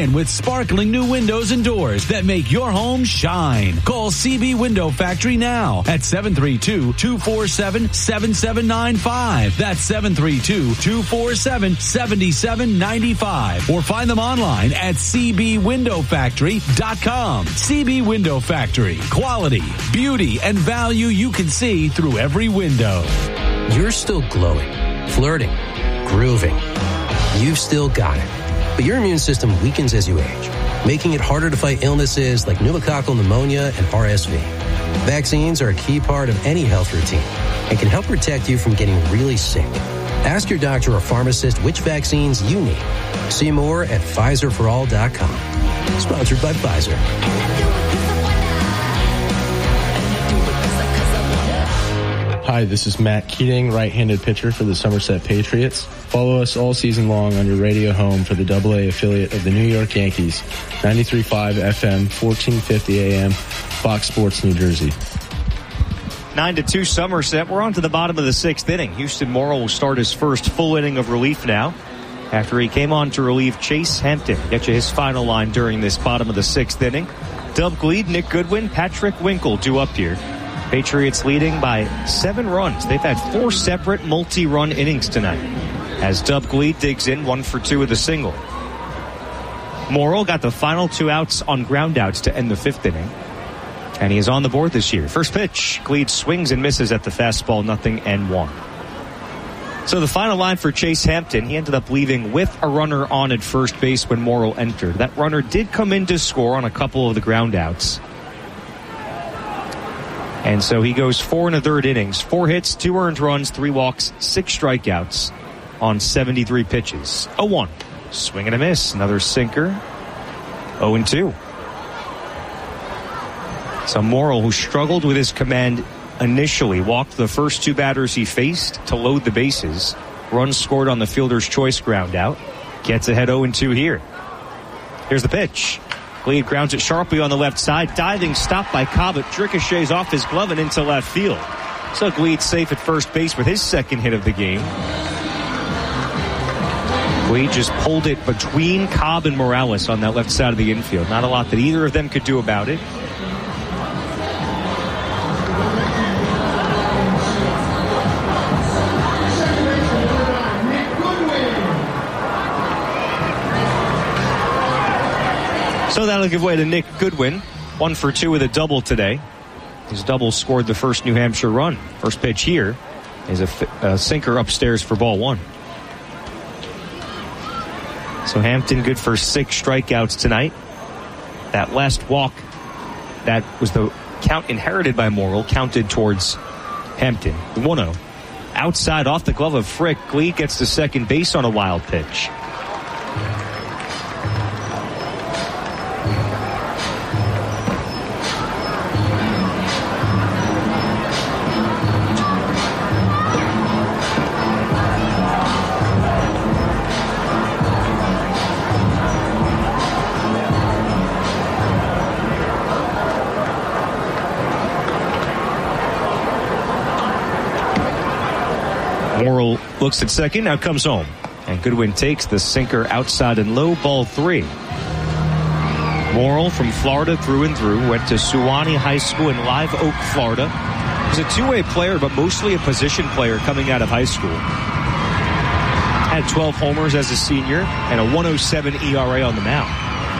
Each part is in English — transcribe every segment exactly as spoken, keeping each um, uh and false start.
And with sparkling new windows and doors that make your home shine. Call C B Window Factory now at seven three two, two four seven, seven seven nine five. That's seven three two, two four seven, seven seven nine five. Or find them online at c b window factory dot com. C B Window Factory. Quality, beauty, and value you can see through every window. You're still glowing, flirting, grooving. You've still got it. But your immune system weakens as you age, making it harder to fight illnesses like pneumococcal pneumonia and R S V. Vaccines are a key part of any health routine and can help protect you from getting really sick. Ask your doctor or pharmacist which vaccines you need. See more at Pfizer for all dot com. Sponsored by Pfizer. Hi, this is Matt Keating, right-handed pitcher for the Somerset Patriots. Follow us all season long on your radio home for the double A affiliate of the New York Yankees, ninety-three point five F M, fourteen fifty A M, Fox Sports, New Jersey. nine to two Somerset. We're on to the bottom of the sixth inning. Houston Morrill will start his first full inning of relief now after he came on to relieve Chase Hampton. Get you his final line during this bottom of the sixth inning. Dub Gleed, Nick Goodwin, Patrick Winkle due up here. Patriots leading by seven runs. They've had four separate multi-run innings tonight as Dub Gleed digs in one for two with a single. Morrill got the final two outs on ground outs to end the fifth inning, and he is on the board this year. First pitch, Gleed swings and misses at the fastball, nothing and one. So the final line for Chase Hampton, he ended up leaving with a runner on at first base when Morrill entered. That runner did come in to score on a couple of the ground outs. And so he goes four and a third innings, four hits, two earned runs, three walks, six strikeouts on seventy-three pitches. oh one. Swing and a miss. Another sinker. oh and two. So Morrill, who struggled with his command initially, walked the first two batters he faced to load the bases. Runs scored on the fielder's choice ground out. Gets ahead oh and two here. Here's the pitch. Gleed grounds it sharply on the left side. Diving stop by Cobb. It ricochets off his glove and into left field. So Gleed safe at first base with his second hit of the game. Gleed just pulled it between Cobb and Morales on that left side of the infield. Not a lot that either of them could do about it. So that'll give way to Nick Goodwin. One for two with a double today. His double scored the first New Hampshire run. First pitch here is a, a sinker upstairs for ball one. So Hampton good for six strikeouts tonight. That last walk, that was the count inherited by Morrill, counted towards Hampton. one oh. Outside off the glove of Frick. Gleed gets to second base on a wild pitch. Morrill looks at second, now comes home. And Goodwin takes the sinker outside and low, ball three. Morrill from Florida through and through, went to Sewanee High School in Live Oak, Florida. He's a two-way player, but mostly a position player coming out of high school. Had twelve homers as a senior and a one oh seven E R A on the mound.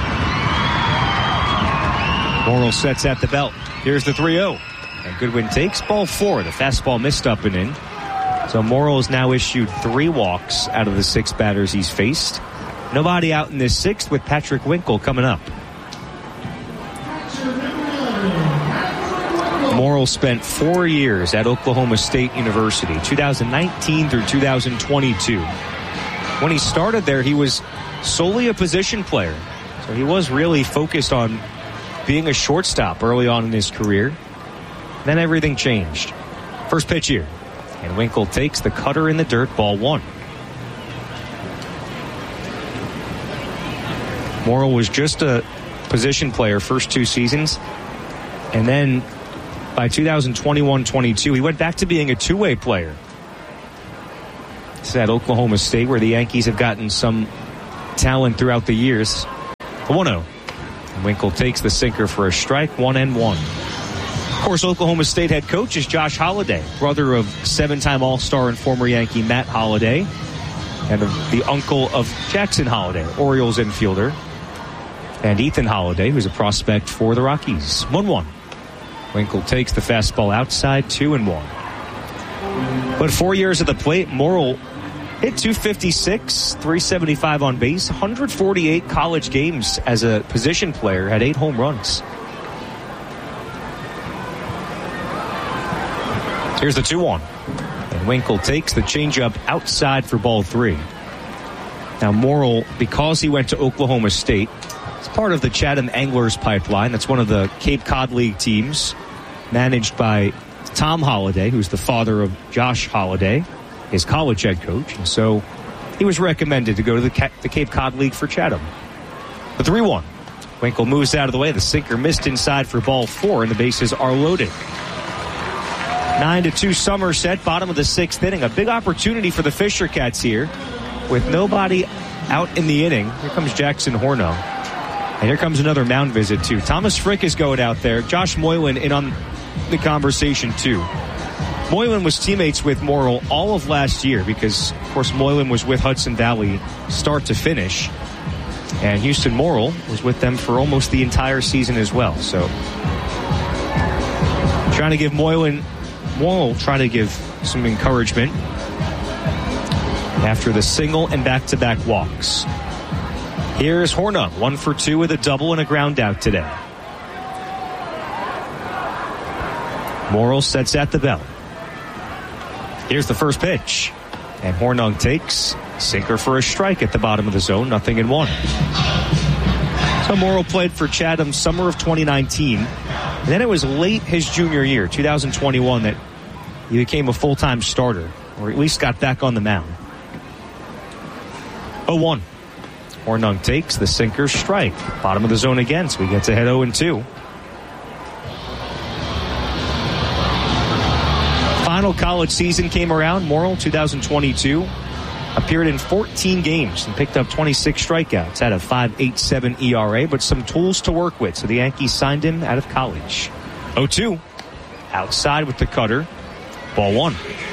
Morrill sets at the belt. Here's the three oh. And Goodwin takes ball four. The fastball missed up and in. So Morrill has now issued three walks out of the six batters he's faced. Nobody out in this sixth with Patrick Winkle coming up. Morrill spent four years at Oklahoma State University, two thousand nineteen through two thousand twenty-two. When he started there, he was solely a position player. So he was really focused on being a shortstop early on in his career. Then everything changed. First pitch here. And Winkle takes the cutter in the dirt, ball one. Morrill was just a position player first two seasons. And then by two thousand twenty-one twenty-two, he went back to being a two-way player. It's at Oklahoma State where the Yankees have gotten some talent throughout the years. one oh. Winkle takes the sinker for a strike, one and one. Of course, Oklahoma State head coach is Josh Holliday, brother of seven-time All-Star and former Yankee Matt Holliday, and the uncle of Jackson Holliday, Orioles infielder, and Ethan Holliday, who's a prospect for the Rockies. one one. Winkle takes the fastball outside, two and one. But four years at the plate, Morrill hit two fifty-six, three seventy-five on base, one hundred forty-eight college games as a position player, had eight home runs. Here's the two one. And Winkle takes the changeup outside for ball three. Now Morrill, because he went to Oklahoma State, is part of the Chatham Anglers pipeline. That's one of the Cape Cod League teams managed by Tom Holliday, who's the father of Josh Holliday, his college head coach. And so he was recommended to go to the, Ca- the Cape Cod League for Chatham. The three one. Winkle moves out of the way. The sinker missed inside for ball four, and the bases are loaded. nine to two Somerset, bottom of the sixth inning. A big opportunity for the Fisher Cats here. With nobody out in the inning, here comes Jackson Horno. And here comes another mound visit, too. Thomas Frick is going out there. Josh Moylan in on the conversation, too. Moylan was teammates with Morrill all of last year because, of course, Moylan was with Hudson Valley start to finish. And Houston Morrill was with them for almost the entire season as well. So, trying to give Moylan, Morrill trying to give some encouragement after the single and back-to-back walks. Here's Hornung, one for two with a double and a ground out today. Morrill sets at the belt. Here's the first pitch. And Hornung takes sinker for a strike at the bottom of the zone, nothing in one. So Morrill played for Chatham summer of twenty nineteen. And then it was late his junior year, two thousand twenty-one, that he became a full-time starter, or at least got back on the mound. oh one. Hornung takes the sinker strike. Bottom of the zone again, so he gets ahead oh and two. Final college season came around. Morrill, two thousand twenty-two, appeared in fourteen games and picked up twenty-six strikeouts. Had a five point eight seven E R A, but some tools to work with, so the Yankees signed him out of college. oh two. Outside with the cutter. Ball one.